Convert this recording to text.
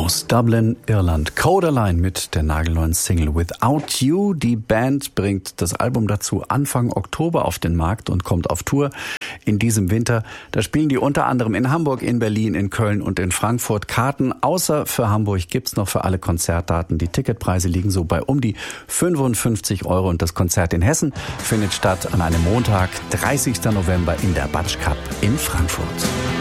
Aus Dublin, Irland. Codaline mit der nagelneuen Single Without You. Die Band bringt das Album dazu Anfang Oktober auf den Markt und kommt auf Tour in diesem Winter. Da spielen die unter anderem in Hamburg, in Berlin, in Köln und in Frankfurt. Karten außer für Hamburg gibt's noch für alle Konzertdaten. Die Ticketpreise liegen so bei um die 55 € und das Konzert in Hessen findet statt an einem Montag, 30. November in der Batsch Cup in Frankfurt.